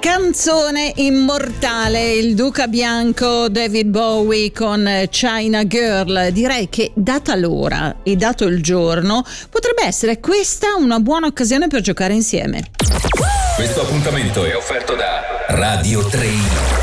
Canzone immortale, il Duca Bianco, David Bowie con China Girl. Direi che data l'ora e dato il giorno potrebbe essere questa una buona occasione per giocare insieme. Questo appuntamento è offerto da Radio 3.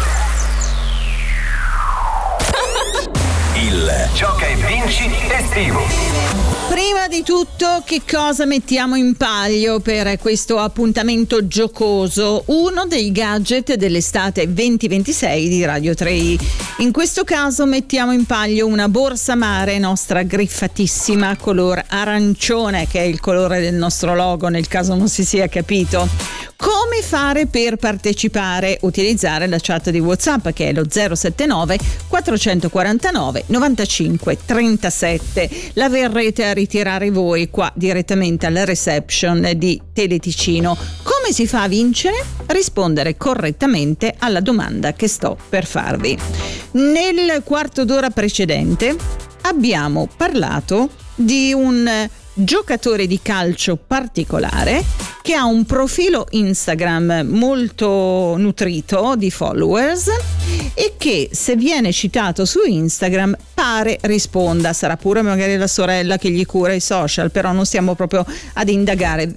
Il Gioca e Vinci estivo. Prima di tutto, che cosa mettiamo in palio per questo appuntamento giocoso? Uno dei gadget dell'estate 2026 di Radio 3. In questo caso mettiamo in palio una borsa mare nostra griffatissima, color arancione, che è il colore del nostro logo, nel caso non si sia capito. Come fare per partecipare? Utilizzare la chat di WhatsApp, che è lo 079 449 95 37. La verrete a ritirare voi qua direttamente alla reception di Teleticino. Come si fa a vincere? Rispondere correttamente alla domanda che sto per farvi. Nel quarto d'ora precedente abbiamo parlato di un giocatore di calcio particolare che ha un profilo Instagram molto nutrito di followers e che, se viene citato su Instagram, pare risponda. Sarà pure magari la sorella che gli cura i social, però non stiamo proprio ad indagare.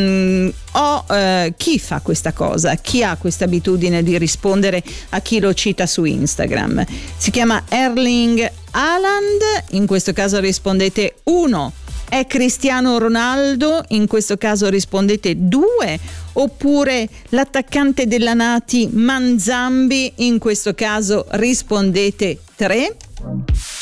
Chi fa questa cosa? Chi ha questa abitudine di rispondere a chi lo cita su Instagram? Si chiama Erling Haaland. In questo caso rispondete 1. È Cristiano Ronaldo? In questo caso rispondete 2. Oppure l'attaccante della Nati Manzambi? In questo caso rispondete 3.